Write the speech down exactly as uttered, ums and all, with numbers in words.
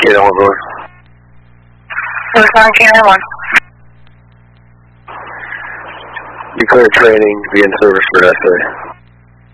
K nine one one. Tucson K nine one. Declare training, be in service for S A.